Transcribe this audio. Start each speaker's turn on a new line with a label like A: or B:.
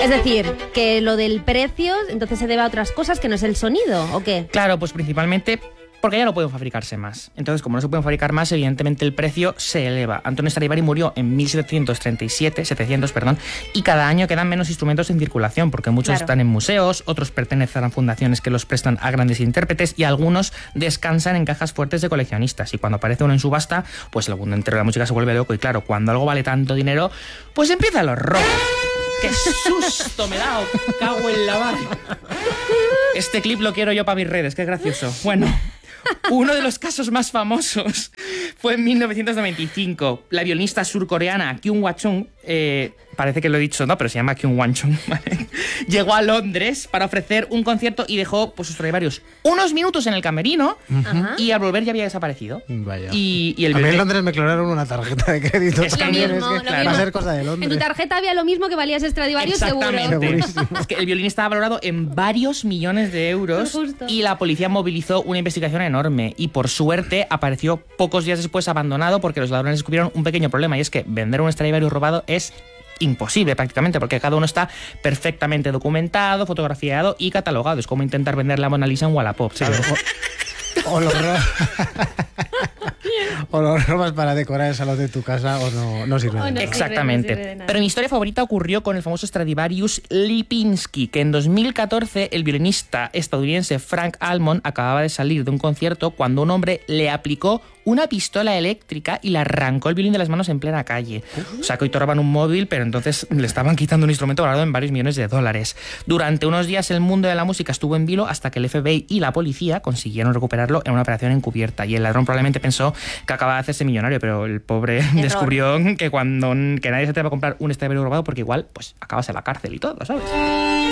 A: Es decir, que lo del precio entonces se debe a otras cosas que no es el sonido, ¿o qué?
B: Claro, pues principalmente porque ya no pueden fabricarse más. Entonces, como no se pueden fabricar más, evidentemente el precio se eleva. Antonio Stradivari murió en 1737, y cada año quedan menos instrumentos en circulación, porque muchos están en museos, otros pertenecen a fundaciones que los prestan a grandes intérpretes y algunos descansan en cajas fuertes de coleccionistas. Y cuando aparece uno en subasta, pues el mundo entero de la música se vuelve loco. Y claro, cuando algo vale tanto dinero, pues empiezan los robos. ¡Qué susto me da! ¡Cago en la madre! Este clip lo quiero yo para mis redes, qué gracioso. Bueno, uno de los casos más famosos fue en 1995. La violinista surcoreana Kyung Wha-chung, parece que lo he dicho, no, pero se llama Kyung Wha-chung, ¿vale? Llegó a Londres para ofrecer un concierto y dejó pues, sus Stradivarius unos minutos en el camerino y al volver ya había desaparecido.
C: Vaya.
B: Y el
C: a mí en Londres me clonaron una tarjeta de crédito.
B: Es que
C: también,
A: mismo,
C: es que
A: claro.
C: va a ser cosa de Londres.
A: En tu tarjeta había lo mismo que valía ese Stradivarius,
B: Exactamente.
A: seguro.
B: Es que el violín estaba valorado en varios millones de euros
A: Justo.
B: y la policía movilizó una investigación enorme y por suerte apareció pocos días después abandonado porque los ladrones descubrieron un pequeño problema y es que vender un Stradivarius robado es imposible prácticamente porque cada uno está perfectamente documentado, fotografiado y catalogado. Es como intentar vender la Mona Lisa en Wallapop, ¿sabes?
C: O lo robas para decorar el salón de tu casa o no sirve.
A: O no.
B: Exactamente.
A: No sirve de nada.
B: Pero mi historia favorita ocurrió con el famoso Stradivarius Lipinski, que en 2014 el violinista estadounidense Frank Almond acababa de salir de un concierto cuando un hombre le aplicó una pistola eléctrica y le arrancó el violín de las manos en plena calle. O sea, que hoy te roban un móvil, pero entonces le estaban quitando un instrumento valorado en varios millones de dólares. Durante unos días el mundo de la música estuvo en vilo hasta que el FBI y la policía consiguieron recuperarlo en una operación encubierta. Y el ladrón probablemente pensó que acababa de hacerse millonario, pero el pobre descubrió que nadie se te va a comprar un Stradivarius robado porque igual pues acabas en la cárcel y todo, ¿sabes?